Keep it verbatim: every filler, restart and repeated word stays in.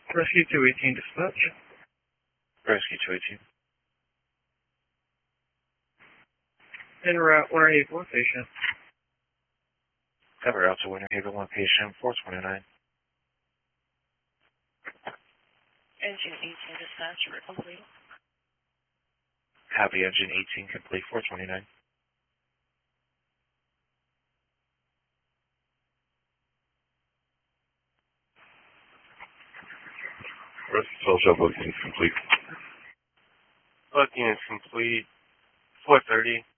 Rescue two eighteen dispatch. Rescue two eighteen. En route, Winter Haven, one patient. Cover out to Winter Haven, one patient, four twenty-nine. Engine eighteen dispatch, we're complete. Copy, engine eighteen complete, four twenty-nine. Rescue twelve shell booking is complete. Booking is complete. four thirty.